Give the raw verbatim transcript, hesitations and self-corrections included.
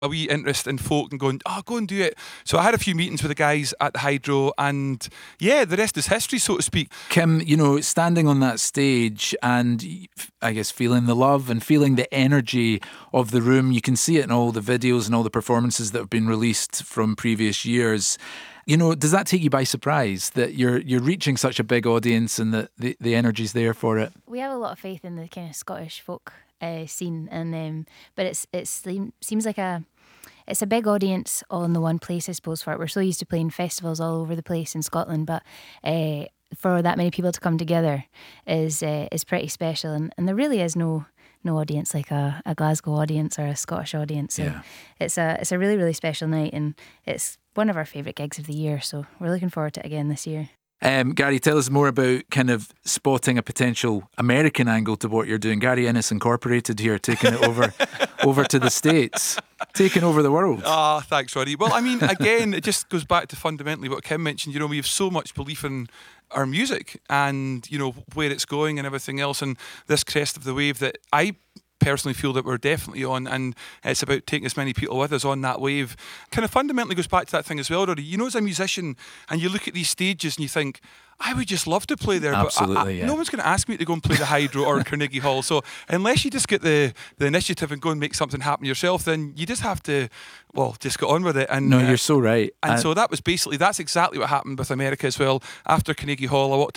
a wee interest in folk and going, oh, go and do it. So I had a few meetings with the guys at the Hydro, and yeah, the rest is history, so to speak. Kim, you know, standing on that stage and I guess feeling the love and feeling the energy of the room, you can see it in all the videos and all the performances that have been released from previous years. You know, does that take you by surprise that you're you're reaching such a big audience and that the, the energy's there for it? We have a lot of faith in the kind of Scottish folk uh, scene, and um, but it's it's seems like a it's a big audience all in the one place, I suppose. For it, we're so used to playing festivals all over the place in Scotland, but uh, for that many people to come together is uh, is pretty special, and, and there really is no. no audience like a, a Glasgow audience or a Scottish audience. So yeah. it's a it's a really, really special night, and it's one of our favourite gigs of the year, so we're looking forward to it again this year. Um, Gary, tell us more about kind of spotting a potential American angle to what you're doing. Gary Innes Incorporated here, taking it over over to the States, taking over the world. Ah, oh, thanks, Roddy. Well, I mean, again, it just goes back to fundamentally what Kim mentioned. You know, we have so much belief in our music and, you know, where it's going and everything else, and this crest of the wave that I personally feel that we're definitely on, and it's about taking as many people with us on that wave. Kind of fundamentally goes back to that thing as well, Roddy. You know, as a musician, and you look at these stages and you think, I would just love to play there, Absolutely, but I, I, yeah. no one's going to ask me to go and play the Hydro or Carnegie Hall. So unless you just get the, the initiative and go and make something happen yourself, then you just have to, well, just get on with it. And no, uh, you're so right. And I- so that was basically, that's exactly what happened with America as well. After Carnegie Hall, I walked